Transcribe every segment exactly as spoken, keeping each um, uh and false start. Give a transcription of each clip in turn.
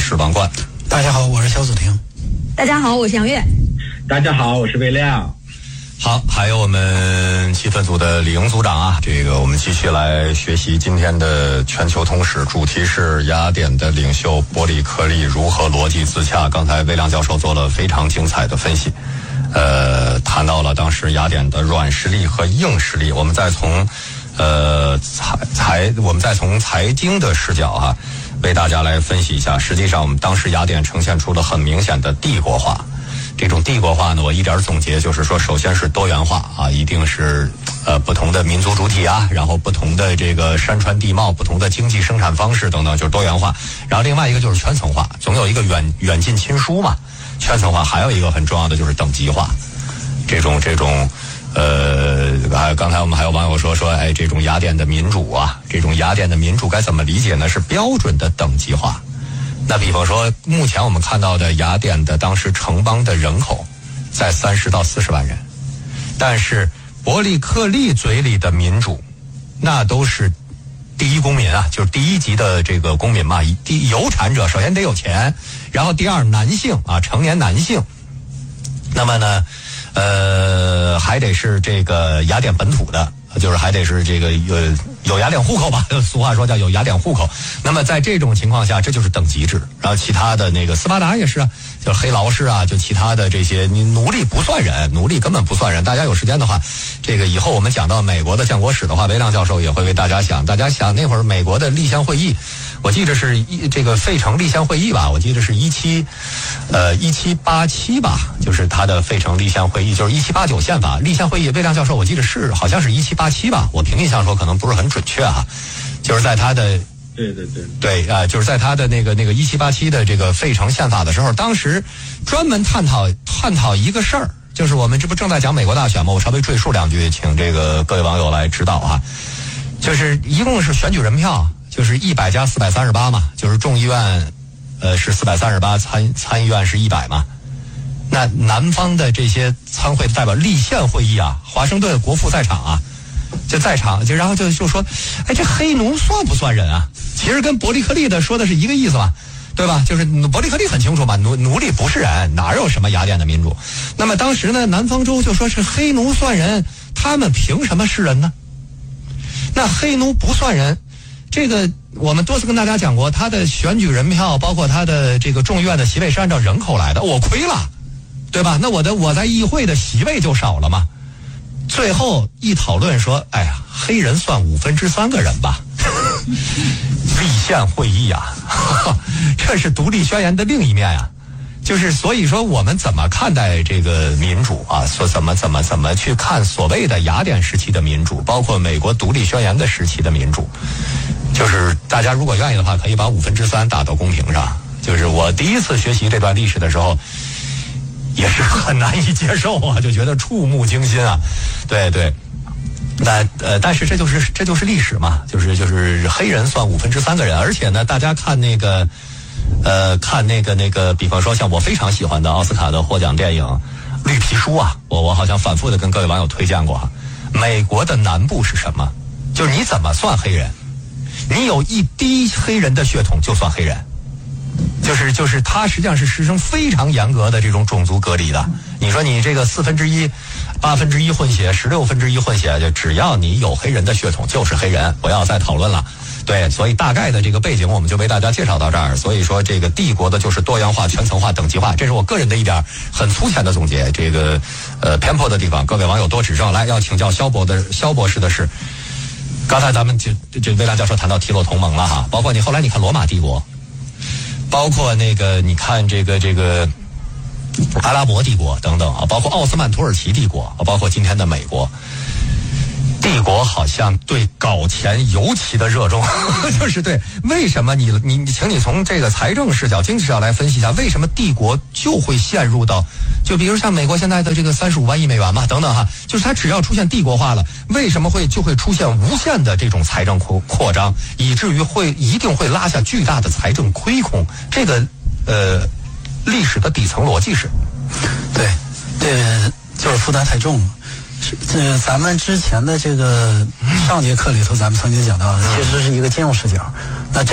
是王冠。 大家好，我是肖子婷。 大家好，我是杨月。 大家好，我是魏亮。 好，还有我们气氛组的李莹组长啊，这个我们继续来学习今天的全球通史，主题是雅典的领袖伯里克利如何逻辑自洽。刚才魏亮教授做了非常精彩的分析，呃，谈到了当时雅典的软实力和硬实力。我们再从呃财财，我们再从财经的视角啊，为大家来分析一下。实际上，我们当时雅典呈现出了很明显的帝国化。这种帝国化呢，我一点总结就是说，首先是多元化啊，一定是呃不同的民族主体啊，然后不同的这个山川地貌、不同的经济生产方式等等，就是多元化。然后另外一个就是圈层化，总有一个远远近亲疏嘛。圈层化还有一个很重要的就是等级化，这种这种呃，刚才我们还有网友说说，哎，这种雅典的民主啊，这种雅典的民主该怎么理解呢？是标准的等级化。那比方说，目前我们看到的雅典的当时城邦的人口在三十到四十万人，但是伯里克利嘴里的民主，那都是第一公民啊，就是第一级的这个公民嘛。第有产者首先得有钱，然后第二男性啊，成年男性，那么呢，呃，还得是这个雅典本土的。就是还得是这个有有雅典户口吧，俗话说叫有雅典户口。那么在这种情况下，这就是等级制。然后其他的那个斯巴达也是啊，就是黑劳士啊，就其他的这些，你奴隶不算人，奴隶根本不算人。大家有时间的话，这个以后我们讲到美国的建国史的话，韦亮教授也会为大家想。大家想那会儿美国的立宪会议，我记得是一这个费城立宪会议吧，我记得是一七呃一七八七吧，就是他的费城立宪会议，就是一七八九宪法立宪会议。韦亮教授我记得是好像是一七八七吧，我凭印象说可能不是很准确啊，就是在他的对对对对啊、呃，就是在他的那个那个一七八七的这个费城宪法的时候，当时专门探讨探讨一个事儿，就是我们这不正在讲美国大选吗？我稍微赘述两句，请这个各位网友来指导啊。就是一共是选举人票，就是一百加四百三十八嘛，就是众议院呃是四百三十八，参参议院是一百嘛。那南方的这些参会的代表立宪会议啊，华盛顿国父在场啊，就在场，就然后就就说，哎，这黑奴算不算人啊？其实跟伯利克利的说的是一个意思嘛，对吧？就是伯利克利很清楚嘛，奴奴隶不是人，哪有什么雅典的民主？那么当时呢，南方州就说是黑奴算人，他们凭什么是人呢？那黑奴不算人，这个我们多次跟大家讲过，他的选举人票，包括他的这个众议院的席位是按照人口来的，我亏了。对吧？那我的我在议会的席位就少了嘛。最后一讨论说，哎呀，黑人算五分之三个人吧。立宪会议啊，这是独立宣言的另一面啊。就是所以说，我们怎么看待这个民主啊？说怎么怎么怎么去看所谓的雅典时期的民主，包括美国独立宣言的时期的民主。就是大家如果愿意的话，可以把五分之三打到公屏上。就是我第一次学习这段历史的时候，也是很难以接受啊，就觉得触目惊心啊，对对，那呃，但是这就是这就是历史嘛，就是就是黑人算五分之三个人，而且呢，大家看那个呃看那个那个，比方说像我非常喜欢的奥斯卡的获奖电影《绿皮书》啊，我我好像反复的跟各位网友推荐过啊。美国的南部是什么？就是你怎么算黑人？你有一滴黑人的血统就算黑人。就是就是他实际上是实行非常严格的这种种族隔离的。你说你这个四分之一、八分之一混血、十六分之一混血，就只要你有黑人的血统就是黑人，不要再讨论了。对，所以大概的这个背景我们就为大家介绍到这儿。所以说这个帝国的就是多元化、圈层化、等级化，这是我个人的一点很粗浅的总结。这个呃偏颇的地方，各位网友多指正。来，要请教肖博的肖博士的是，刚才咱们就这魏亮教授谈到提洛同盟了哈，包括你后来你看罗马帝国。包括那个，你看这个这个阿拉伯帝国等等啊，包括奥斯曼土耳其帝国，包括今天的美国帝国，好像对搞钱尤其的热衷，就是对为什么你你请你从这个财政视角、经济视角来分析一下，为什么帝国就会陷入到，就比如像美国现在的这个三十五万亿美元嘛，等等哈，就是它只要出现帝国化了，为什么会就会出现无限的这种财政扩扩张，以至于会一定会拉下巨大的财政亏空？这个呃历史的底层逻辑是， 对，这个就是负担太重了。这咱们之前的这个上节课里头，咱们曾经讲到的，其实是一个金融视角。那这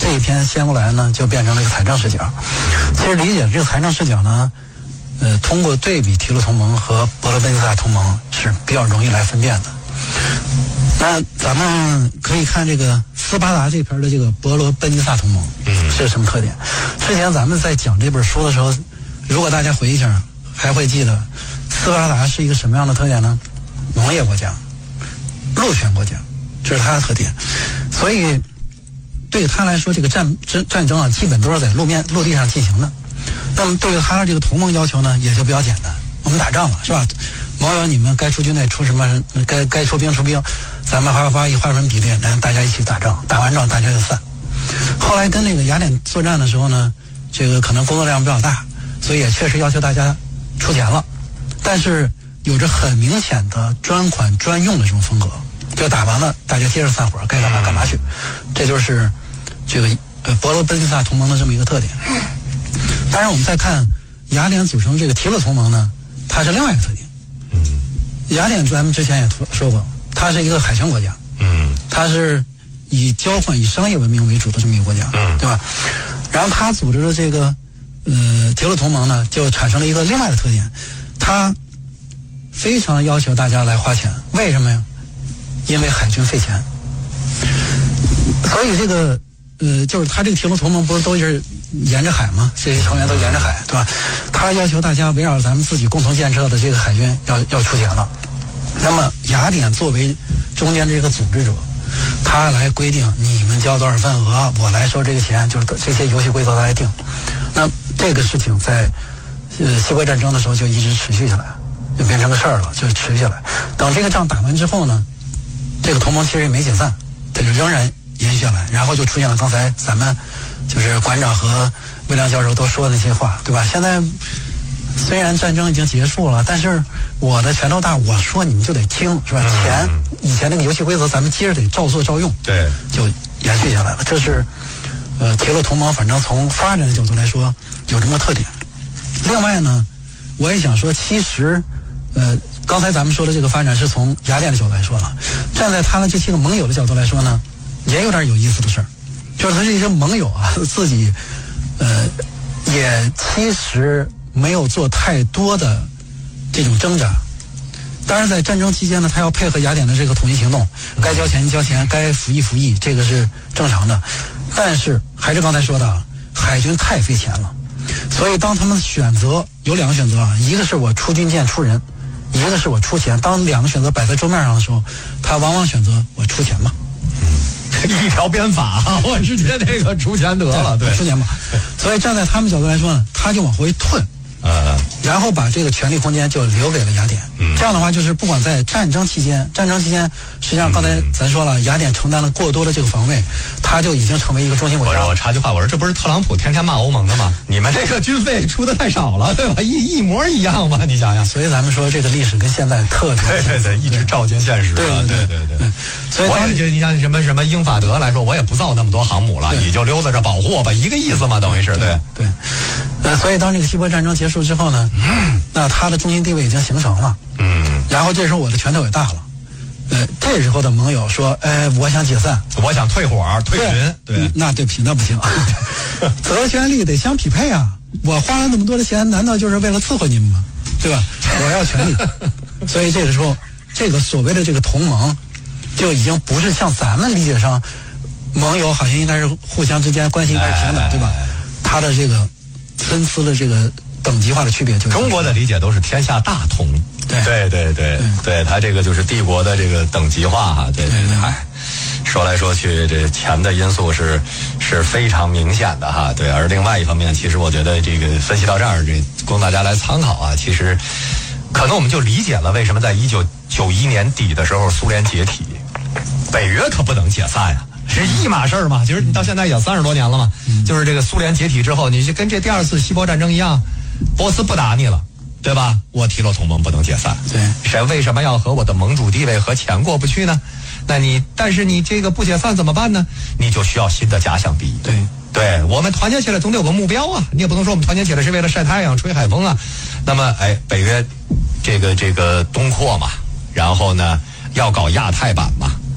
这一篇掀过来呢，就变成了一个财政视角。其实理解这个财政视角呢，呃，通过对比提鲁同盟和伯罗奔尼撒同盟是比较容易来分辨的。那咱们可以看这个斯巴达这篇的这个伯罗奔尼撒同盟是什么特点？之前咱们在讲这本书的时候，如果大家回忆一下，还会记得斯巴达是一个什么样的特点呢？农业国家、陆权国家，这是它的特点。所以对他来说，这个战战战争啊，基本都是在路面陆地上进行的。那么对于他的这个同盟要求呢，也就比较简单，我们打仗了，是吧？盟友你们该出军队出什么，该该出兵出兵，咱们划划一划分比例，然后大家一起打仗，打完仗大家就散。后来跟那个雅典作战的时候呢，这个可能工作量比较大，所以也确实要求大家出钱了，但是有着很明显的专款专用的这种风格，就打完了大家接着散伙，该干嘛干嘛去，这就是这个呃伯罗奔尼撒同盟的这么一个特点。当然我们再看雅典组成这个提洛同盟呢，它是另外一个特点。雅典咱们之前也说过，它是一个海权国家，嗯，它是以交换以商业文明为主的这么一个国家，嗯，对吧？然后它组织的这个呃提洛同盟呢，就产生了一个另外的特点，它非常要求大家来花钱，为什么呀？因为海军费钱，所以这个呃就是它这个提洛同盟不是都是沿着海吗？这些成员都沿着海，对吧？他要求大家围绕咱们自己共同建设的这个海军要要出钱了。那么雅典作为中间这个组织者，他来规定你们交多少份额，我来收这个钱，就是这些游戏规则他来定。那这个事情在呃希波战争的时候就一直持续下来，就变成个事儿了，就持续下来。等这个仗打完之后呢，这个同盟其实也没解散，它就仍然延续下来，然后就出现了刚才咱们就是馆长和魏亮教授都说的那些话，对吧？现在虽然战争已经结束了，但是我的拳头大，我说你们就得听，是吧？钱以前那个游戏规则，咱们接着得照做照用，对，就延续下来了。这是呃提洛同盟，反正从发展的角度来说有这么个特点。另外呢，我也想说，其实呃刚才咱们说的这个发展是从雅典的角度来说了，站在他的这些个盟友的角度来说呢，也有点有意思的事儿，就是他这些盟友啊，自己呃也其实没有做太多的这种挣扎。当然在战争期间呢，他要配合雅典的这个统一行动，该交钱交钱，该服役服役，这个是正常的。但是还是刚才说的，海军太费钱了，所以当他们选择有两个选择啊，一个是我出军舰出人，一个是我出钱。当两个选择摆在桌面上的时候，他往往选择我出钱嘛。 一条鞭法，我直接这个出钱得了，对， 出钱嘛。所以站在他们角度来说呢，他就往回退，呃，然后把这个权力空间就留给了雅典。嗯，这样的话，就是不管在战争期间，战争期间，实际上刚才咱说了，雅典承担了过多的这个防卫，他就已经成为一个中心国家了。 我插句话，我说这不是特朗普天天骂欧盟的吗？你们这个军费出的太少了，对吧？一一模一样嘛，你想想。 所以咱们说这个历史跟现在特别对对对，一直照进现实。 对对对对。 所以我也觉得，你像什么什么英法德来说，我也不造那么多航母了，你就溜达着保护吧，一个意思嘛，等于是对对。呃，所以当这个希波战争结束之后呢，嗯、那他的中心地位已经形成了。嗯。然后这时候我的拳头也大了。呃，这时候的盟友说：“哎，我想解散， 我想退伙退群。”对， 那对不起，那不行，责权利得相匹配啊！我花了那么多的钱，难道就是为了伺候你们吗？对吧？我要权利。所以这个时候，这个所谓的这个同盟，就已经不是像咱们理解上，盟友好像应该是互相之间关系应该是平等，对吧？他的这个参差的这个等级化的区别，就是中国的理解都是天下大同。对对对对对，他这个就是帝国的这个等级化哈，对对对。哎，说来说去，这钱的因素是是非常明显的哈，对。而另外一方面，其实我觉得这个分析到这儿，这供大家来参考啊。其实可能我们就理解了为什么在一九九一年底的时候苏联解体，北约可不能解散呀、啊。是一码事儿嘛，其实你到现在也三十多年了嘛，嗯、就是这个苏联解体之后，你就跟这第二次希波战争一样，波斯不打你了。对吧？我提洛同盟不能解散， 对， 谁为什么要和我的盟主地位和钱过不去呢？那你，但是你这个不解散怎么办呢？你就需要新的假想敌。 对， 对，我们团结起来总得有个目标啊！你也不能说我们团结起来是为了晒太阳、吹海风啊。那么，哎，北约这个这个东扩嘛，然后呢要搞亚太版嘛，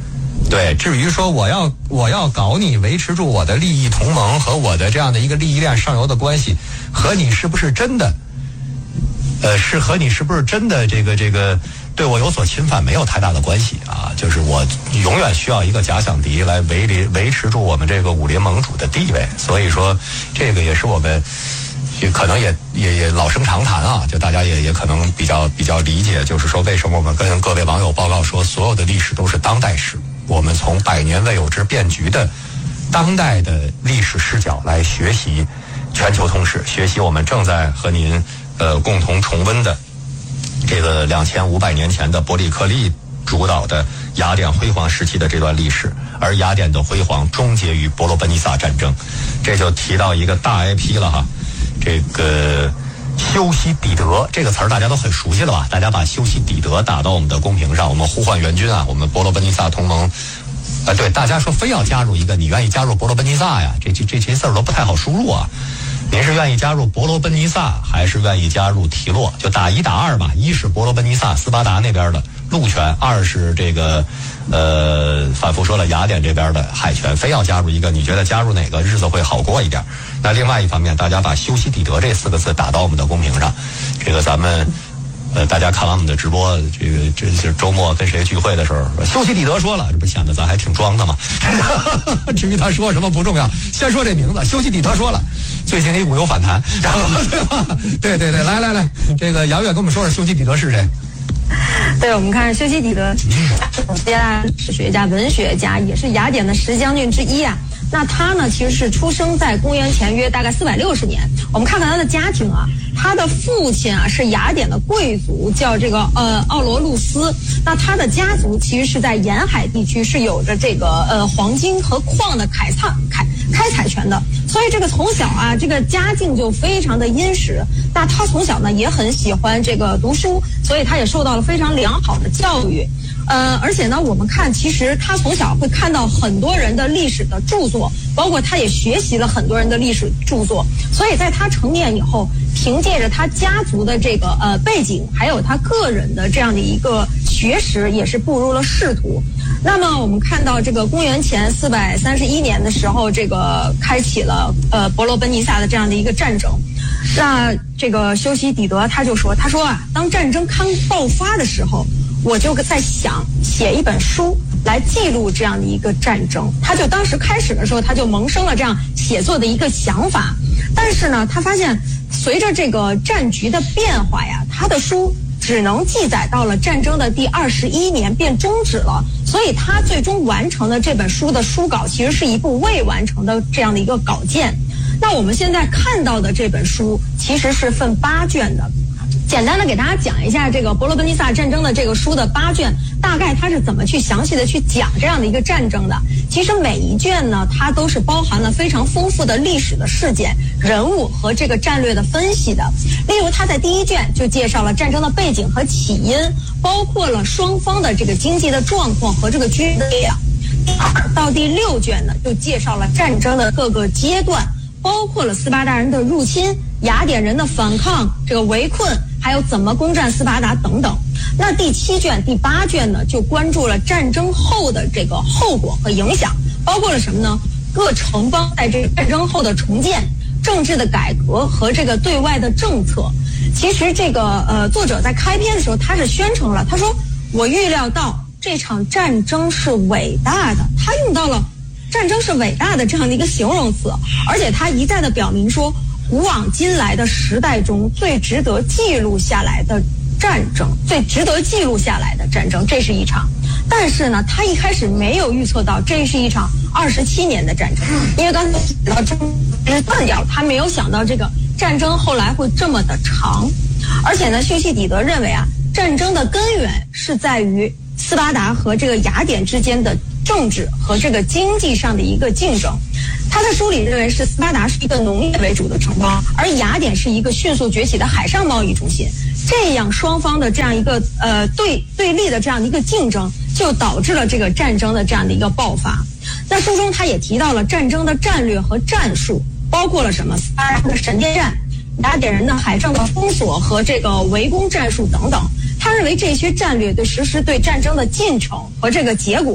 对，至于说我要我要搞你，维持住我的利益同盟和我的这样的一个利益链上游的关系，和你是不是真的，呃，是和你是不是真的这个这个对我有所侵犯没有太大的关系啊。就是我永远需要一个假想敌来维维维持住我们这个武林盟主的地位。所以说，这个也是我们也可能也也也老生常谈啊，就大家也也可能比较比较理解，就是说为什么我们跟各位网友报告说，所有的历史都是当代史。我们从百年未有之变局的当代的历史视角来学习全球通史，学习我们正在和您呃共同重温的这个两千五百年前的伯里克利主导的雅典辉煌时期的这段历史。而雅典的辉煌终结于伯罗奔尼撒战争，这就提到一个大 I P 了哈，这个修昔底德这个词儿大家都很熟悉了吧？大家把修昔底德打到我们的公屏上，我们呼唤援军啊！我们伯罗奔尼撒同盟，呃，对，大家说非要加入一个，你愿意加入伯罗奔尼撒呀？这这这些字儿都不太好输入啊。您是愿意加入伯罗奔尼撒，还是愿意加入提洛？就打一打二吧。一是伯罗奔尼撒斯巴达那边的陆权，二是这个呃，反复说了雅典这边的海权。非要加入一个，你觉得加入哪个日子会好过一点？那另外一方面，大家把修昔底德这四个字打到我们的公屏上，这个咱们呃，大家看完我们的直播，这个这是周末跟谁聚会的时候，修昔底德说了，这不显得咱还挺装的吗？至于他说什么不重要，先说这名字，修昔底德说了，最近 A 股有反弹，然后对吧？对对对，来来来，这个杨月跟我们说说修昔底德是谁？ 对，我们看修昔底德，希腊史学家、文学家，也是雅典的十将军之一啊。那他呢，其实是出生在公元前约大概四百六十年。我们看看他的家庭啊，他的父亲啊是雅典的贵族，叫这个呃奥罗路斯。那他的家族其实是在沿海地区是有着这个呃黄金和矿的开采开开采权的，所以这个从小啊，这个家境就非常的殷实。那他从小呢也很喜欢这个读书，所以他也受到了非常良好的教育。呃，而且呢，我们看，其实他从小会看到很多人的历史的著作，包括他也学习了很多人的历史著作，所以在他成年以后，凭借着他家族的这个呃背景，还有他个人的这样的一个学识，也是步入了仕途。那么我们看到这个公元前四百三十一年的时候，这个开启了呃伯罗奔尼撒的这样的一个战争。那这个修昔底德他就说，他说啊，当战争刚爆发的时候，我就在想写一本书来记录这样的一个战争。他就当时开始的时候，他就萌生了这样写作的一个想法。但是呢，他发现随着这个战局的变化呀，他的书只能记载到了战争的第二十一年便终止了。所以他最终完成的这本书的书稿，其实是一部未完成的这样的一个稿件。那我们现在看到的这本书其实是分八卷的。简单的给大家讲一下这个伯罗奔尼撒战争的这个书的八卷，大概它是怎么去详细的去讲这样的一个战争的。其实每一卷呢，它都是包含了非常丰富的历史的事件、人物和这个战略的分析的。例如，它在第一卷就介绍了战争的背景和起因，包括了双方的这个经济的状况和这个军事力量。第二到第六卷呢，就介绍了战争的各个阶段，包括了斯巴达人的入侵、雅典人的反抗、这个围困，还有怎么攻占斯巴达等等。那第七卷、第八卷呢，就关注了战争后的这个后果和影响，包括了什么呢？各城邦在这个战争后的重建、政治的改革和这个对外的政策。其实这个呃，作者在开篇的时候，他是宣称了，他说：“我预料到这场战争是伟大的。”他用到了战争是伟大的这样的一个形容词，而且他一再的表明说，古往今来的时代中最值得记录下来的战争，最值得记录下来的战争，这是一场。但是呢，他一开始没有预测到这是一场二十七年的战争，因为刚才提到这是断掉，他没有想到这个战争后来会这么的长。而且呢，修昔底德认为啊，战争的根源是在于斯巴达和这个雅典之间的政治和这个经济上的一个竞争。他在书里认为是斯巴达是一个农业为主的城邦，而雅典是一个迅速崛起的海上贸易中心。这样双方的这样一个呃对对立的这样的一个竞争，就导致了这个战争的这样的一个爆发。那书中他也提到了战争的战略和战术，包括了什么斯巴达的神殿战、雅典人的海上的封锁和这个围攻战术等等。他认为这些战略对实施对战争的进程和这个结果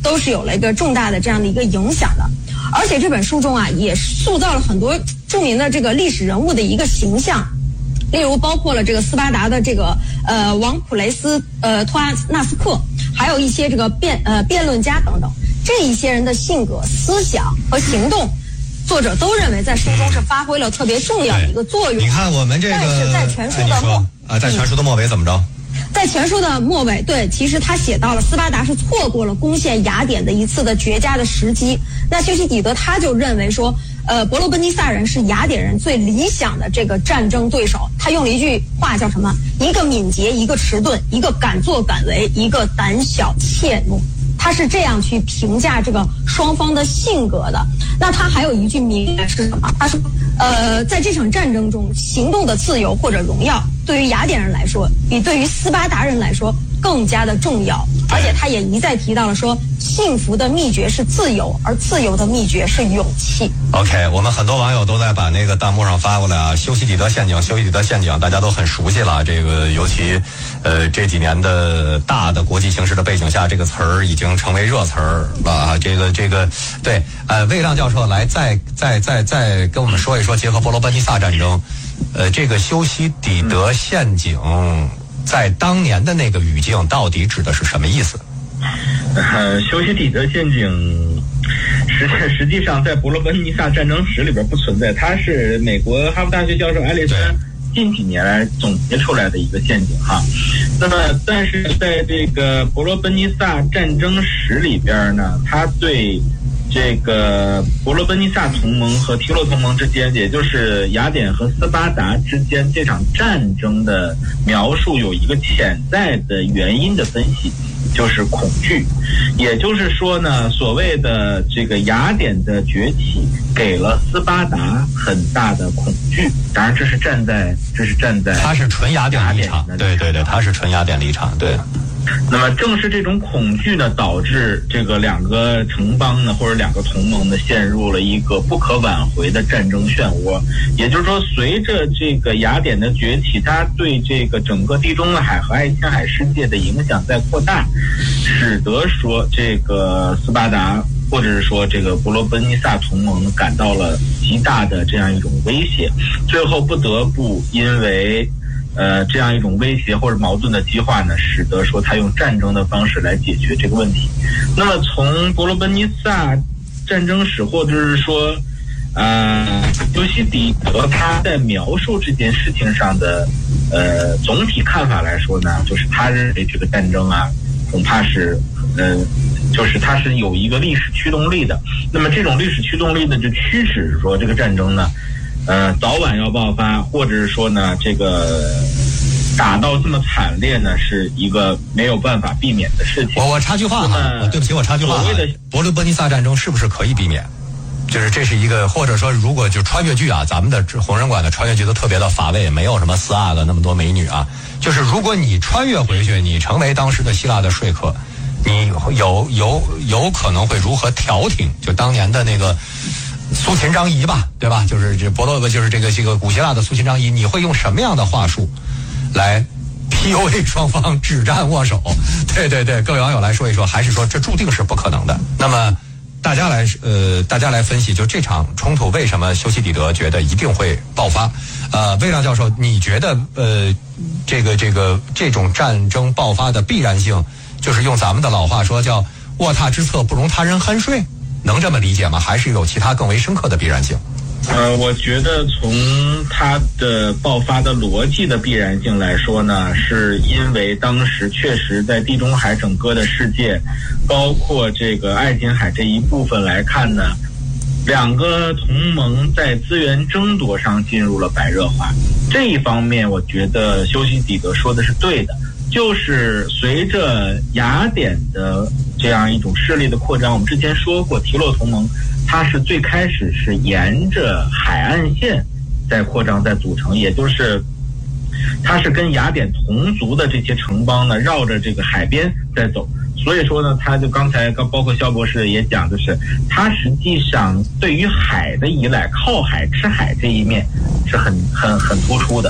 都是有了一个重大的这样的一个影响的。而且这本书中啊，也塑造了很多著名的这个历史人物的一个形象，例如包括了这个斯巴达的这个呃王普雷斯呃托阿纳斯克，还有一些这个辩呃辩论家等等，这一些人的性格、思想和行动，作者都认为在书中是发挥了特别重要的一个作用。 你看我们这个， 但是在全书的末啊，在全书的末尾怎么着？ 在全书的末尾，对，其实他写到了斯巴达是错过了攻陷雅典的一次的绝佳的时机。那修昔底德他就认为说，呃，伯罗奔尼撒人是雅典人最理想的这个战争对手。他用了一句话叫什么？一个敏捷，一个迟钝，一个敢作敢为，一个胆小怯懦。他是这样去评价这个双方的性格的。那他还有一句名言是什么？他说，呃，在这场战争中，行动的自由或者荣耀，对于雅典人来说，比对于斯巴达人来说更加的重要。而且他也一再提到了说，幸福的秘诀是自由，而自由的秘诀是勇气。 OK， 我们很多网友都在把那个弹幕上发过来啊，修昔底德陷阱，修昔底德陷阱，大家都很熟悉了。这个尤其，呃，这几年的大的国际形势的背景下，这个词儿已经成为热词儿了啊。这个这个，对，呃，魏亮教授来再再再再跟我们说一说，结合伯罗奔尼撒战争，呃，这个修昔底德陷阱在当年的那个语境到底指的是什么意思？ 呃，修昔底德陷阱实实际上在伯罗奔尼撒战争史里边不存在，它是美国哈佛大学教授艾利森近几年来总结出来的一个陷阱哈。那么，但是在这个伯罗奔尼撒战争史里边呢，它对这个伯罗奔尼撒同盟和提洛同盟之间，也就是雅典和斯巴达之间这场战争的描述，有一个潜在的原因的分析，就是恐惧。也就是说呢，所谓的这个雅典的崛起给了斯巴达很大的恐惧。当然，这是站在这是站在他是纯雅典立场，对对对，他是纯雅典立场，对。 那么正是这种恐惧呢，导致这个两个城邦呢，或者两个同盟呢，陷入了一个不可挽回的战争漩涡。也就是说，随着这个雅典的崛起，它对这个整个地中海和爱琴海世界的影响在扩大，使得说这个斯巴达或者是说这个伯罗奔尼撒同盟感到了极大的这样一种威胁，最后不得不因为呃，这样一种威胁或者矛盾的激化呢，使得说他用战争的方式来解决这个问题。那么从伯罗奔尼撒战争史，或者是说，呃，修昔底德他在描述这件事情上的呃总体看法来说呢，就是他认为这个战争啊，恐怕是呃，就是它是有一个历史驱动力的。那么这种历史驱动力呢，就驱使说这个战争呢。呃，早晚要爆发，或者是说呢，这个打到这么惨烈呢，是一个没有办法避免的事情。 我我插句话哈，呃、对不起，我插句话哈。伯罗奔尼撒战争是不是可以避免？就是这是一个，或者说如果就穿越剧啊，咱们的红人馆的穿越剧都特别的乏味，没有什么四阿哥那么多美女啊。就是如果你穿越回去，你成为当时的希腊的说客，你有有有可能会如何调停？就当年的那个。苏秦张仪吧，对吧？就是这伯罗，就是这个这个古希腊的苏秦张仪，你会用什么样的话术来 P U A 双方止战握手？对对对，各位网友来说一说，还是说这注定是不可能的？那么大家来呃，大家来分析，就这场冲突为什么修昔底德觉得一定会爆发？呃，魏亮教授，你觉得呃，这个这个这种战争爆发的必然性，就是用咱们的老话说叫卧榻之侧不容他人酣睡？能这么理解吗？还是有其他更为深刻的必然性？ 呃，我觉得从它的爆发的逻辑的必然性来说呢，是因为当时确实在地中海整个的世界，包括这个爱琴海这一部分来看呢，两个同盟在资源争夺上进入了白热化。这一方面，我觉得修昔底德说的是对的。就是随着雅典的这样一种势力的扩张，我们之前说过，提洛同盟它是最开始是沿着海岸线在扩张在组成，也就是它是跟雅典同族的这些城邦呢绕着这个海边在走。所以说呢，它就刚才刚包括肖博士也讲，就是它实际上对于海的依赖，靠海吃海这一面是很很很突出的。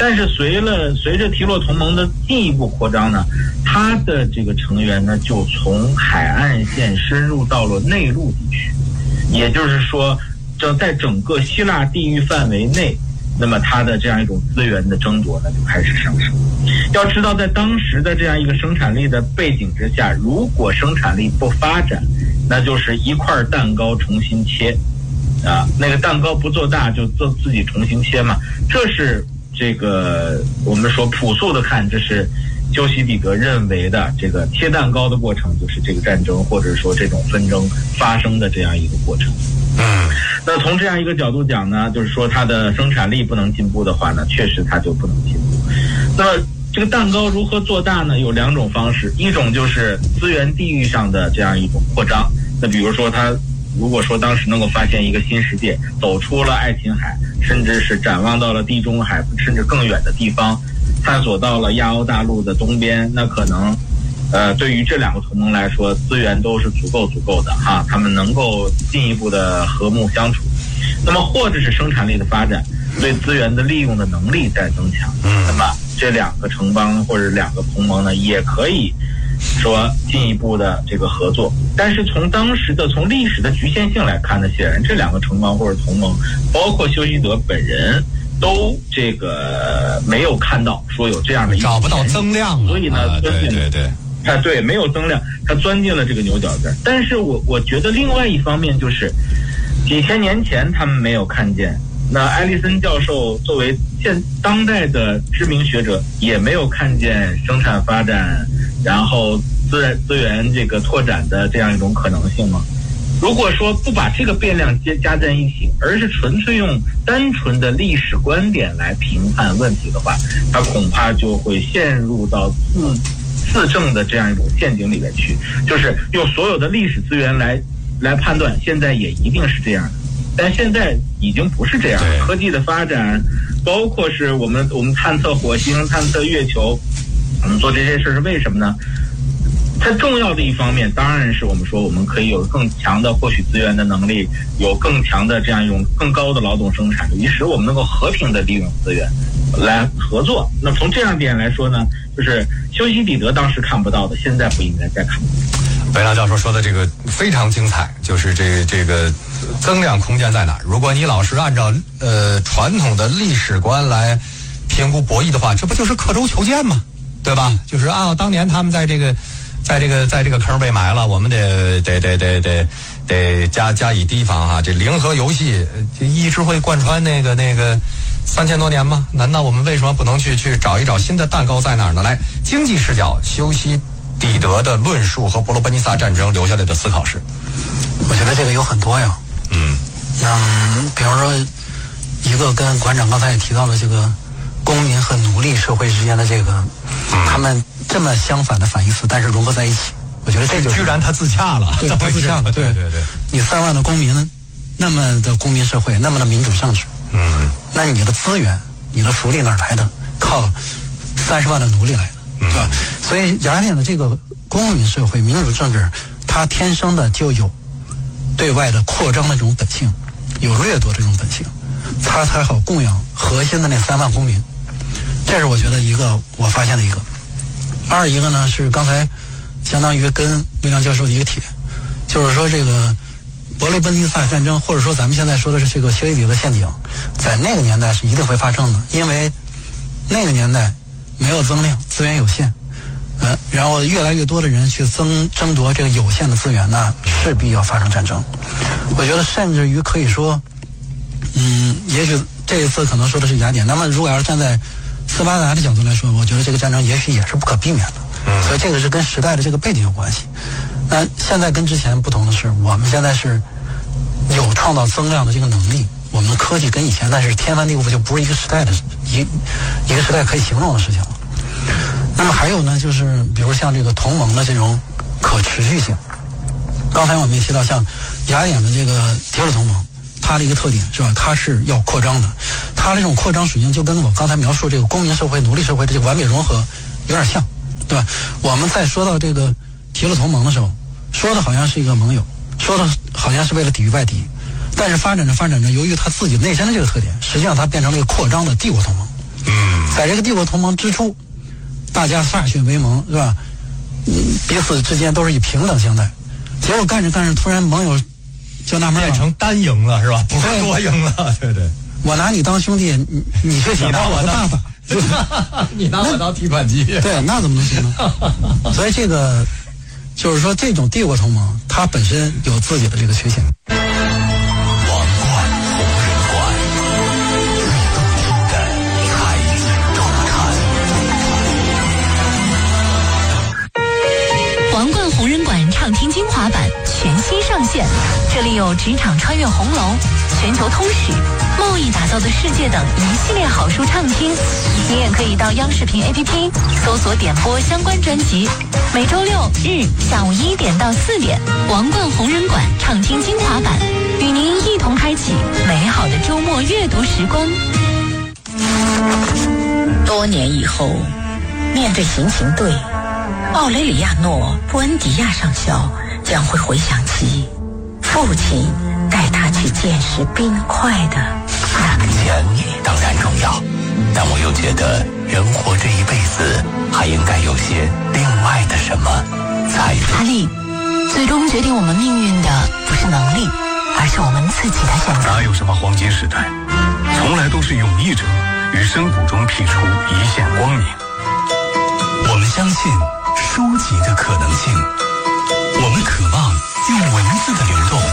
但是随了随着提洛同盟的进一步扩张呢，它的这个成员呢就从海岸线深入到了内陆地区，也就是说，正在整个希腊地域范围内，那么它的这样一种资源的争夺呢就开始上升。要知道，在当时的这样一个生产力的背景之下，如果生产力不发展，那就是一块蛋糕重新切，啊，那个蛋糕不做大就自自己重新切嘛，这是。这个我们说朴素的看，这是修昔底德认为的这个切蛋糕的过程，就是这个战争或者说这种纷争发生的这样一个过程。 嗯， 那从这样一个角度讲呢，就是说它的生产力不能进步的话呢，确实它就不能进步。那么这个蛋糕如何做大呢？有两种方式，一种就是资源地域上的这样一种扩张。那比如说它如果说当时能够发现一个新世界，走出了爱琴海，甚至是展望到了地中海，甚至更远的地方，探索到了亚欧大陆的东边，那可能呃，对于这两个同盟来说，资源都是足够足够的哈，他们能够进一步的和睦相处。那么或者是生产力的发展，对资源的利用的能力在增强，那么这两个城邦或者两个同盟呢，也可以说进一步的这个合作。但是从当时的从历史的局限性来看呢，显然这两个城邦或者同盟，包括修昔德本人都这个没有看到说有这样的一找不到增量， 所以呢， 啊、对对对， 啊对，没有增量，他钻进了这个牛角尖。但是我我觉得另外一方面就是几千年前他们没有看见，那埃利森教授作为现当代的知名学者也没有看见生产发展，然后资源资源这个拓展的这样一种可能性吗？如果说不把这个变量加加在一起，而是纯粹用单纯的历史观点来评判问题的话，它恐怕就会陷入到自自证的这样一种陷阱里面去，就是用所有的历史资源来来判断，现在也一定是这样的。但现在已经不是这样，科技的发展，包括是我们我们探测火星、探测月球，我们做这些事是为什么呢？它重要的一方面当然是我们说我们可以有更强的获取资源的能力，有更强的这样一种更高的劳动生产，以使我们能够和平的利用资源来合作。那么从这样点来说呢，就是修昔底德当时看不到的，现在不应该再看。 北亮教授说的这个非常精彩，就是这这个增量空间在哪儿？如果你老是按照呃传统的历史观来评估博弈的话，这不就是刻舟求剑吗？对吧？就是按照当年他们在这个。在这个在这个坑被埋了，我们得得得得得得加加以提防啊！这零和游戏就一直会贯穿那个那个三千多年吗？难道我们为什么不能去去找一找新的蛋糕在哪儿呢？来，经济视角，修昔底德的论述和伯罗奔尼撒战争留下来的思考是， 我觉得这个有很多呀。 嗯嗯，比方说一个跟馆长刚才也提到了这个公民和奴隶社会之间的这个， 嗯、 他们这么相反的反义词，但是融合在一起，我觉得这就是居然他自洽了， 对，他自洽了， 对对对。 你三万的公民，那么的公民社会，那么的民主政治， 嗯， 那你的资源、你的福利哪儿来的？靠三十万的奴隶来的，对吧？所以雅典的这个公民社会、民主政治，它天生的就有对外的扩张的这种本性，有掠夺的这种本性，它才好供养核心的那三万公民。这是我觉得一个我发现的一个。二一个呢是刚才相当于跟魏亮教授的一个帖，就是说这个伯罗奔尼撒战争，或者说咱们现在说的是这个修昔底德陷阱，在那个年代是一定会发生的，因为那个年代没有增量，资源有限，呃，然后越来越多的人去争争夺这个有限的资源呢，势必要发生战争。我觉得甚至于可以说，嗯，也许这一次可能说的是雅典，那么如果要是站在斯巴达的角度来说，我觉得这个战争也许也是不可避免的，嗯，所以这个是跟时代的这个背景有关系。那现在跟之前不同的是，我们现在是有创造增量的这个能力，我们的科技跟以前那是天翻地覆，就不是一个时代的一一个时代可以形容的事情了。那么还有呢，就是比如像这个同盟的这种可持续性，刚才我们也提到，像雅典的这个铁路同盟，它的一个特点是吧？它是要扩张的，它这种扩张属性就跟我刚才描述这个公民社会、奴隶社会的这个完美融合有点像，对吧？我们在说到这个铁路同盟的时候，说的好像是一个盟友，说的好像是为了抵御外敌，但是发展着发展着，由于它自己内身的这个特点，实际上它变成了一个扩张的帝国同盟。 嗯， 在在这个帝国同盟之初，大家歃血为盟，是吧？嗯，彼此之间都是以平等相待。结果干着干着，突然盟友就纳闷了， 变成单赢了是吧？不是多赢了，对对。 我拿你当兄弟，你你却想到我的办法， 你拿我当提款机， 对，那怎么能行呢？所以这个就是说，这种帝国同盟，它本身有自己的这个缺陷。 王冠同仁馆，最动听的财经动态。 王冠红人馆畅听精华版全新上线，这里有职场穿越红楼、全球通史、贸易打造的世界等一系列好书畅听。你也可以到央视频 A P P 搜索点播相关专辑。每周六日下午一点到四点，王冠红人馆畅听精华版，与您一同开启美好的周末阅读时光。 多年以后，面对行刑队，奥雷里亚诺·布恩迪亚上校将会回想起父亲带他去见识冰块的那个钱当然重要，但我又觉得人活这一辈子还应该有些另外的什么才对。 哈利，最终决定我们命运的不是能力，而是我们自己的选择。 哪有什么黄金时代，从来都是勇毅者于深谷中辟出一线光明。 我们相信书籍的可能性，我们渴望用文字的流动